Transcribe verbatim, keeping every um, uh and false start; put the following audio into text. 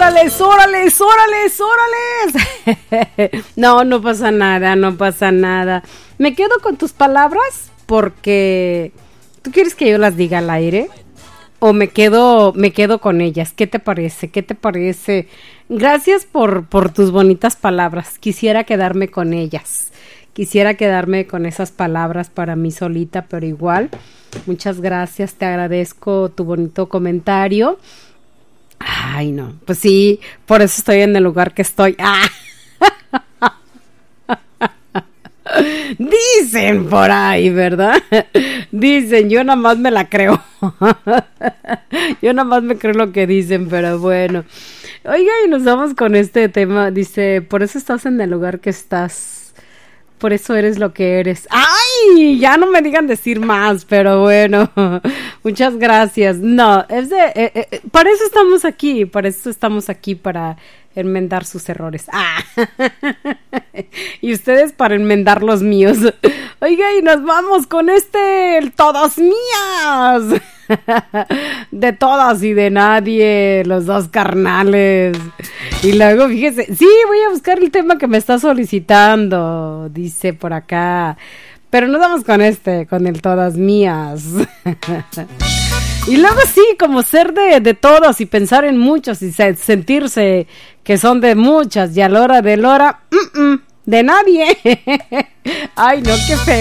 órales, órales, órales, órales. No, no pasa nada, no pasa nada. Me quedo con tus palabras porque ¿tú quieres que yo las diga al aire? O me quedo, me quedo con ellas. ¿Qué te parece? ¿Qué te parece? Gracias por, por tus bonitas palabras. Quisiera quedarme con ellas. Quisiera quedarme con esas palabras para mí solita, pero igual. Muchas gracias, te agradezco tu bonito comentario. Ay, no, pues sí, por eso estoy en el lugar que estoy. ¡Ah! Dicen por ahí, ¿verdad? Dicen, yo nada más me la creo. Yo nada más me creo lo que dicen, pero bueno. Oiga, y nos vamos con este tema. Dice, por eso estás en el lugar que estás. Por eso eres lo que eres. ¡Ay! Ya no me digan decir más, pero bueno. Muchas gracias. No, es de... Eh, eh, para eso estamos aquí. Para eso estamos aquí, para enmendar sus errores. ¡Ah! Y ustedes para enmendar los míos. Oiga, y nos vamos con este... El todas mías. De todas y de nadie. Los dos carnales. Y luego, fíjese, sí, voy a buscar el tema que me está solicitando, dice por acá. Pero nos vamos con este, con el todas mías. Y luego sí, como ser de, de todos y pensar en muchos y se, sentirse que son de muchas y a la hora de la hora, mm, mm, de nadie. Ay, no, qué feo.